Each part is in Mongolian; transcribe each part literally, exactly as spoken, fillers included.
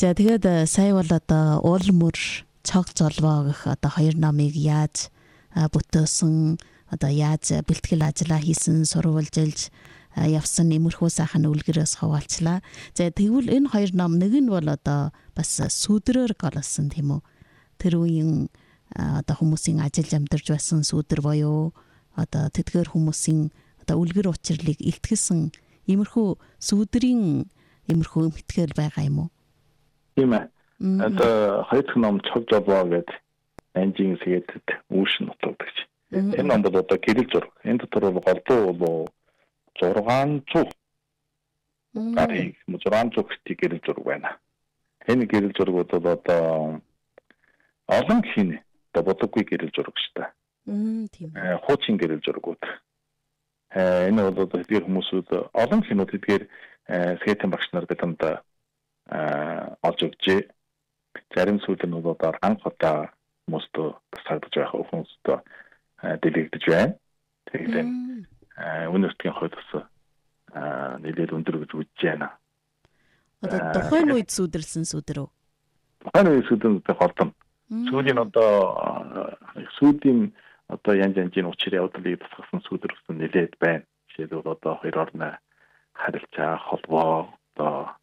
За тэгээд сая бол одоо уулмөр цог золвоо гэх одоо хоёр номыг яаж бүтээсэн, одоо яаж бэлтгэл ажиллаа хийсэн, сурвалжилж явсан иймэрхүү сайхан үлгэрээс хуваалцлаа. За тэгвэл энэ хоёр ном, нэг нь бол одоо бас сүдрээр голсон тийм үү? Тэр үеийн одоо хүмүүсийн ажиллаж амьдарч байсан сүдэр боёо одоо тэдгээр хүмүүсийн одоо үлгэр учирлыг илтгэсэн иймэрхүү сүдрийн иймэрхүү мэтгэл байгаа юм уу? Тийм ээ. Одоо хоёр дахь ном цог золвоо гэдэг анжийн сэгэдэд үүш нутаг гэж. Энэ ном бол одоо гэрэл зураг. Энэ дотор бол голдуу бол зураг зуун гарыг зураг зуун гэрэл гэрэл зураг байна. Энэ гэрэл зурагууд бол одоо олон гэх одоо бодоггүй гэрэл зураг шүү дээ. Мм тийм. Хуучин гэрэл зурагууд. Энэ бол одоо хэдгээр хүмүүсүүд олон гинүүд хэдгээр скетэн багш нар бидэнд олж өгчээ. Зарим сүүлд нь бол одоо анх удаа хүмүүстөө тасагдж байх хүмүүстөө дэлгэгдэж байна. Тэгээд өнөөдрийн хувьд бас нэлээд өндөр гэж үзэж байна. Одоо тухайн үед сүдэрсэн сүдэр үү? Тухайн үед сүдэрсэн голдон. Сүүлийн одоо сүүлийн одоо янз янзын учир явдлыг тусгасан сүдэр гэсэн нэлээд байна. Жишээлбэл одоо хоёр орны харилцаа, холбоо, одоо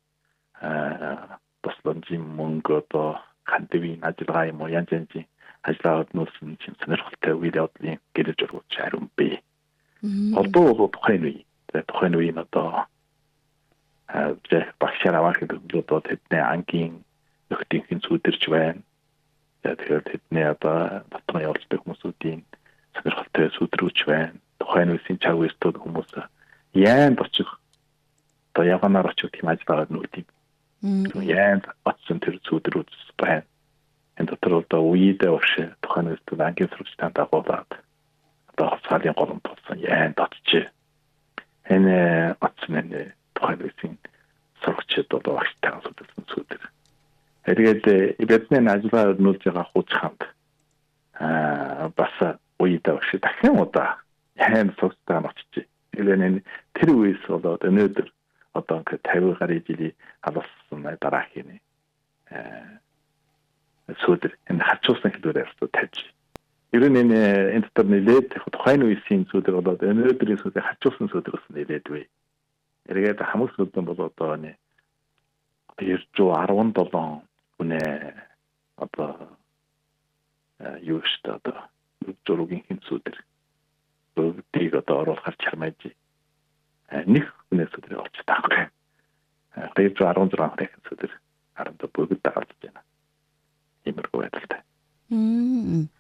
тусламжийн мөнгө, одоо хандивын ажиллагаа юм уу, янз янзын ажиллагаад нүүсэн чинь сонирхолтой үйл явдлын гэрэл зургууд хариун бий. Холбоо бол тухайн үе. Тухайн үеийн одоо багшаар авах гэдэг одоо тэдний ангийн нөхдөхийн сүдэрч байна. Тэгэхээр тэдний одоо батхан явуулдаг хүмүүсүүдийн сонирхолтой сүдрүүч байна. Тухайн үеийн цаг үеийн хүмүүс яанд очих одоо яганаар очих тийм ажиллагаад нүүдэв. Яанд очсон тэр сүдрүүч байна. Энэ дотор одоо үеидээ урши тухайн үеийн ангийн сургалтанд дагуулад одоо хоцролын голомт болсон яанд очиж энэ очсон энэ тухайн үеийн сургачид одоо багштайгаа сүдэрсэн сүдэр. Тэгээд бидний ажиллагаа өрнүүлж байгаа хуучханд аа бас үеидээ урши дахин удаа яанд сургалтанд очиж энэ тэр үеэс болоод өнөөдөр одоо ингээд тавин гаруй жилийн алсан дараах юм аа сүдэр энэ хачуусан хэлбэрээр тавьж. Ер нь энэ энэ дотор нэлээд тухайн үеийн сүдэр болоод өнөөдрийн сүдэр хачуусан сүдэр гэсэн нэлээд вэ. Эргээд хамаг сүдэн бол одоо нэг two hundred seventeen үнэ одоо юу шүү дээ одоо зургийн хин сүдэр. Бүгдийг одоо оруулахар чармайж нэг үнэ сүдэр олж таах. Тэгээд one hundred sixteen сүдэр харантаа бүгд дагалж байна. Иймэрхүү байдалтай. Мм.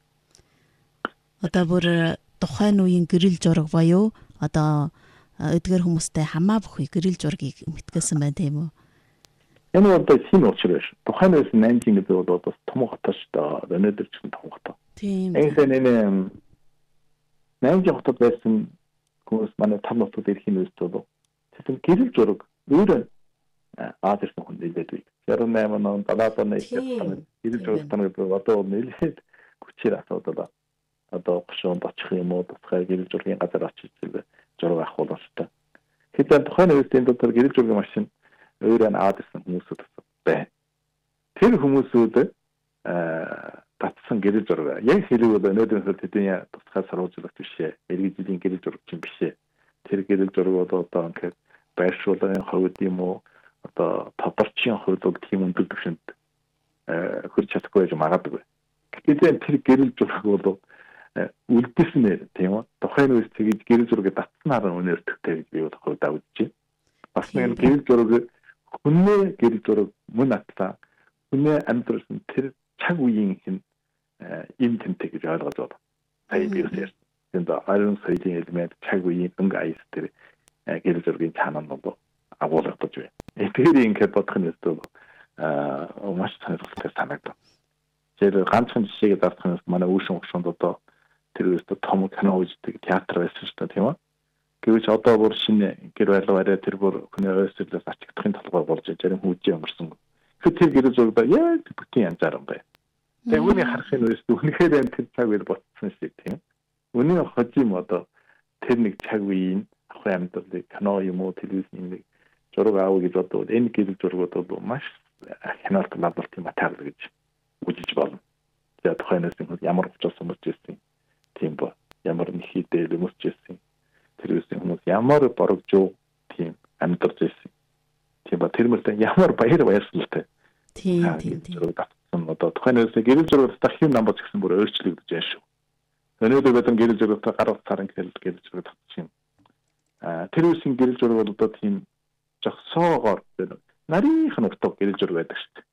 Одоо бүр тухайн үеийн гэрэл зураг боёо одоо эдгээр хүмүүстэй хамаа бүхий гэрэл зургийг мэтгэсэн байна тийм үү? Энэ одоо шинэ учир биш. Тухайн үеийн Нанжин гэдэг бол одоо том хотоо шүү дээ. Өнөөдөр ч том хотоо. Тийм. Энийг энэ Нанжин хотод байсан хүмүүс манай том хотод ирэх нь үстэй бол тэр гэрэл зураг өөрөө Аз ирсэн хүн нэлээд үе. seventy-eight он далаад оны гэрэл зураг таныг одоо нэлээд хүчээр асуудал. Одоо гошоонд очих юм уу, тусгай гэрэл зургийн газар очиж зураг авах боломжтой. Хэдэн тухайн үеийн дотор гэрэл зургийн машин өөрөө Аз ирсэн хүмүүсүүд байна. Тэр хүмүүсүүд татсан гэрэл зураг. Яг хэлбэл өнөөдрийн хэдийн тусгай сурвалжлагч бишээ. Иргэд жилийн гэрэл зурагч бишээ. Тэр гэрэл зураг бол одоо ингээд байршуулгын хувьд юм уу, одоо тодорчийн хувьд бол тийм өндөр түвшинд хурж чадахгүй байж магадгүй. Гэтэл тэр гэрэл зураг бол үлдсэн нэр тийм үү? Тухайн үеэс тэгж гэрэл зургийг татснаар өнөр төгтэй гэж би бол хувьдаа үзэж байна. Бас нэг гэрэл зураг хүнээ гэрэл зураг мөн атлаа. Хүнээ амьдрсан тэр цаг үеийн хин им тэмтэй гэж ойлгож байна. Сая би үсэр. Энд ариун соёлын элемент цаг үеийн өнгө аяс тэр гэрэл зургийн цаанаа бол агуулгадж байна. Тэгэхээр ингээд бодох нь өстөө аа маш сонирхолтой санагдав. Тэр ганцхан жишээгээ дартах нь манай үүшин өгшөнд одоо тэр өстөө том кино үздэг театр байсан шүү дээ тийм үү? Гэвч одоо бүр шинэ гэр барилга бариад тэр бүр хүний ойролцоос ачигдахын толгой болж зарим хүүжээ өнгөрсөн. Тэгэхээр тэр гэр зургаа яг бүтэн янзаар юм байна. Тэгээ үүний харахын өстөө үнэхээр тэр цаг үед ботсон шиг тийм. Үүний хожим одоо тэр нэг цаг үеийн ахын амьдралыг кино юм уу телевизийн нэг зураг аав гэж бодвол энэ гэрэл зургууд бол маш хяналт лаборт материал гэж үжиж болно. За тухайн үеийн ямар учраас өмөрч ирсэн тийм ба ямар нэг хідэл өмөрч ирсэн тэр үеийн хүмүүс ямар борогжуу тийм амьдарч ирсэн. Тийм ба тэр мөртөө ямар баяр баясгалтай. Тийм тийм тийм. Одоо тухайн үеийн гэрэл зураг дах юм намбац гэсэн бүр өөрчлөгдөж байна шүү. Өнөөдөр бид нар гэрэл зурагтай гар утсаар гэрэл гэрэл зураг татчих юм. А тэр үеийн гэрэл зураг бол одоо тийм жогсоогоор нарийнх нь уртаг гэрэл зураг байдаг шүү дээ.